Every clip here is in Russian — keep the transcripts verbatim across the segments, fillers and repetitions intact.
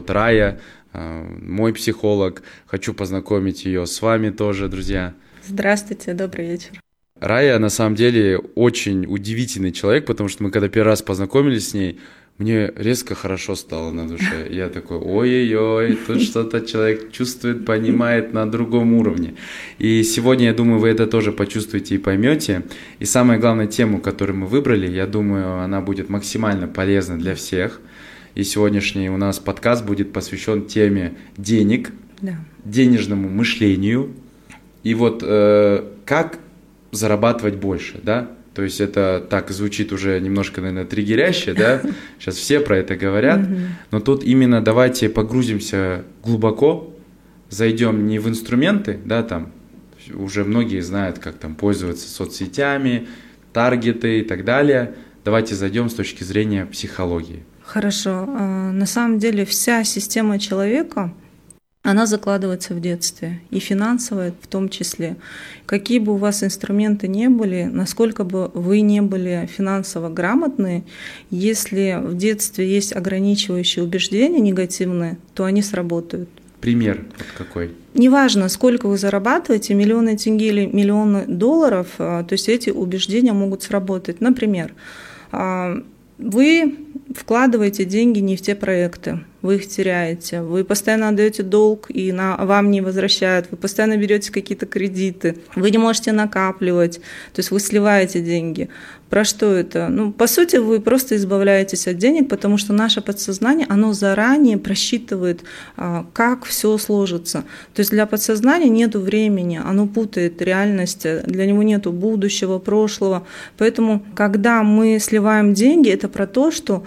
зовут Рая, мой психолог. Хочу познакомить ее с вами тоже, друзья. Здравствуйте, добрый вечер. Рая на самом деле очень удивительный человек, потому что мы когда первый раз познакомились с ней, мне резко хорошо стало на душе. Я такой, ой-ой-ой, тут что-то человек чувствует, понимает на другом уровне. И сегодня, я думаю, вы это тоже почувствуете и поймете. И самая главная тема, которую мы выбрали, я думаю, она будет максимально полезна для всех. И сегодняшний у нас подкаст будет посвящен теме денег, да. денежному мышлению. И вот э, как зарабатывать больше, да? То есть это так звучит уже немножко, наверное, триггеряще, да? Сейчас все про это говорят. Но тут именно давайте погрузимся глубоко, зайдем не в инструменты, да, там уже многие знают, как там пользоваться соцсетями, таргеты и так далее. Давайте зайдем с точки зрения психологии. Хорошо. На самом деле вся система человека, она закладывается в детстве, и финансовая в том числе. Какие бы у вас инструменты ни были, насколько бы вы не были финансово грамотны, если в детстве есть ограничивающие убеждения негативные, то они сработают. Пример вот какой? Неважно, сколько вы зарабатываете, миллионы тенге или миллионы долларов, то есть эти убеждения могут сработать. Например, вы вкладываете деньги не в те проекты, вы их теряете, вы постоянно отдаете долг и на, вам не возвращают, вы постоянно берете какие-то кредиты, вы не можете накапливать, то есть вы сливаете деньги. Про что это? Ну, по сути, вы просто избавляетесь от денег, потому что наше подсознание, оно заранее просчитывает, как все сложится. То есть для подсознания нет времени, оно путает реальность, для него нет будущего, прошлого. Поэтому, когда мы сливаем деньги, это про то, что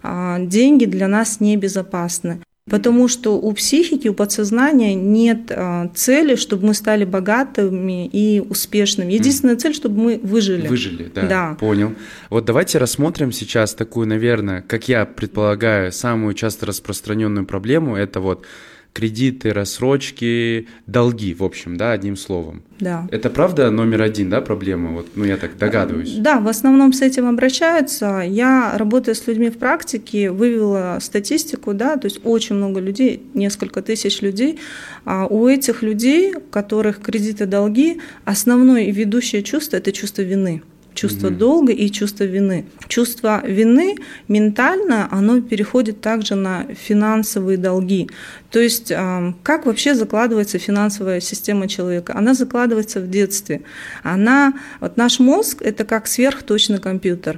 деньги для нас небезопасны. Потому что у психики, у подсознания нет цели, чтобы мы стали богатыми и успешными. Единственная цель, чтобы мы выжили. Выжили, да, да. Понял. Вот давайте рассмотрим сейчас такую, наверное, как я предполагаю, самую часто распространенную проблему. Это вот кредиты, рассрочки, долги, в общем, да, одним словом. Да. Это правда номер один, да, проблема? Вот, ну, я так догадываюсь. Да, в основном с этим обращаются. Я, работая с людьми в практике, вывела статистику, да, то есть очень много людей, несколько тысяч людей. А у этих людей, у которых кредиты, долги, основное и ведущее чувство – это чувство вины. Чувство mm-hmm. долга и чувство вины. Чувство вины ментально, оно переходит также на финансовые долги. То есть как вообще закладывается финансовая система человека? Она закладывается в детстве. Она, вот наш мозг – это как сверхточный компьютер.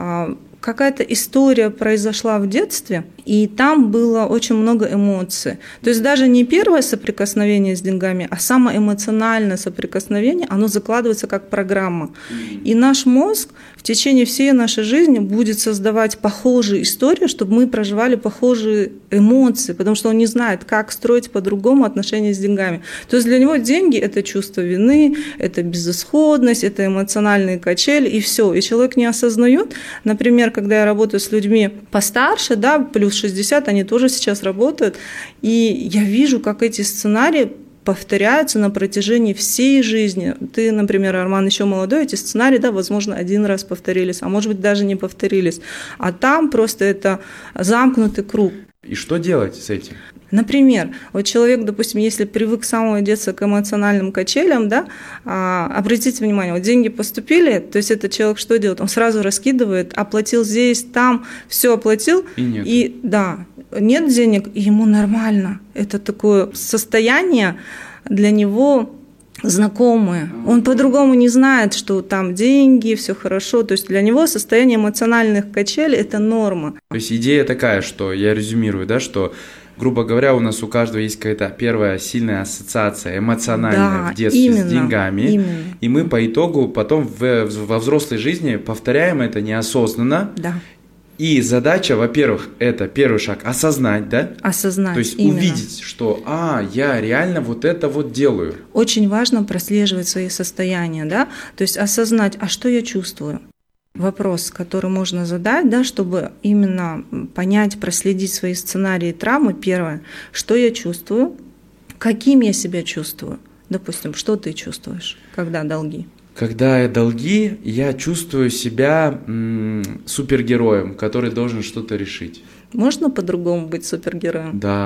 Какая-то история произошла в детстве, и там было очень много эмоций. То есть даже не первое соприкосновение с деньгами, а самое эмоциональное соприкосновение, оно закладывается как программа. И наш мозг в течение всей нашей жизни будет создавать похожие истории, чтобы мы проживали похожие эмоции, потому что он не знает, как строить по-другому отношения с деньгами. То есть для него деньги – это чувство вины, это безысходность, это эмоциональные качели, и все. И человек не осознает, например, когда я работаю с людьми постарше, да, плюс шестьдесят, они тоже сейчас работают, и я вижу, как эти сценарии повторяются на протяжении всей жизни. Ты, например, Арман, еще молодой, эти сценарии, да, возможно, один раз повторились, а может быть, даже не повторились. А там просто это замкнутый круг. И что делать с этим? Например, вот человек, допустим, если привык с самого детства к эмоциональным качелям, да, а, обратите внимание, вот деньги поступили, то есть этот человек что делает? Он сразу раскидывает, оплатил здесь, там, все оплатил, и, нет. и да, нет денег, и ему нормально. Это такое состояние для него знакомые. Он по-другому не знает, что там деньги, все хорошо. То есть для него состояние эмоциональных качелей – это норма. То есть идея такая, что я резюмирую, да, что, грубо говоря, у нас у каждого есть какая-то первая сильная ассоциация эмоциональная да, в детстве именно, с деньгами. Именно. И мы по итогу потом в, во взрослой жизни повторяем это неосознанно. Да. И задача, во-первых, это первый шаг – осознать, да? Осознать, то есть именно. увидеть, что, а, я реально вот это вот делаю. Очень важно прослеживать свои состояния, да? То есть осознать, а что я чувствую? Вопрос, который можно задать, да, чтобы именно понять, проследить свои сценарии травмы. Первое, что я чувствую, каким я себя чувствую. Допустим, что ты чувствуешь, когда долги? Когда долги, я чувствую себя м- супергероем, который должен что-то решить. Можно по-другому быть супергероем? Да.